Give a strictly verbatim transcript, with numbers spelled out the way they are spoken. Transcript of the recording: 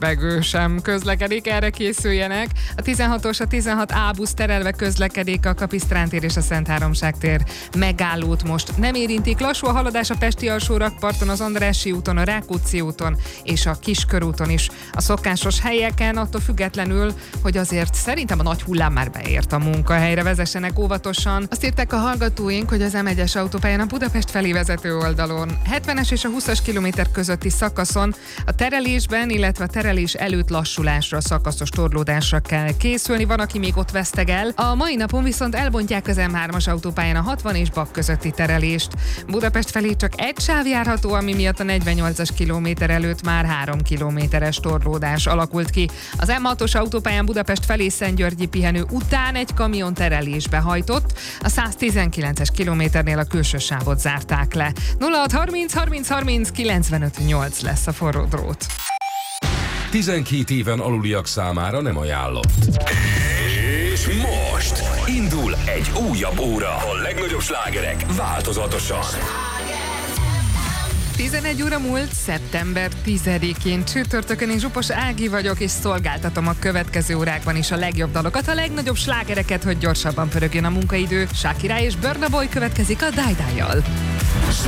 lebegő sem közlekedik, erre készüljenek. A tizenhatos, a tizenhat á busz terelve közlekedik, a Kapisztrán tér és a Szent Háromság tér megállót most nem érintik. Lassú a haladás a Pesti alsórakparton, az Andrássy úton, a Rákóczi úton és a Kiskörúton is. A szokásos helyeken, attól függetlenül, hogy azért szerintem a nagy hullám már beért a munkahelyre, vezessenek óvatosan. Azt írták a hallgatóink, hogy az em egyes autópályán a Budapest felé vezető oldalon, hetvenes és a húszas kilométer közötti szakaszon a terelésben, illetve a terelés előtt lassulásra, szakaszos torlódásra kell készülni. Van, aki még ott vesztegel. A mai napon viszont elbontják az em hármas autópályán a hatvan és Bak közötti terelést. Budapest felé csak egy sáv járható, ami miatt a negyvennyolcas kilométer előtt már három kilométeres torlódás alakult ki. Az em hatos autópályán Budapest felé Szentgyörgyi pihenő után egy kamion terelésbe hajtott, a száztizenkilences kilométernél a külső sávot zárták le. nulla hat harminc harminc harminc kilencvenöt nyolc lesz a forró drót. tizenkét éven aluliak számára nem ajánlott. És most indul egy újabb óra. A legnagyobb slágerek változatosan. tizenegy óra múlt, szeptember tizedikén csütörtökön, én Zsupos Ági vagyok, és szolgáltatom a következő órákban is a legjobb dalokat, a legnagyobb slágereket, hogy gyorsabban pörögjön a munkaidő. Shakira és Burna Boy következik a Die Die-jal.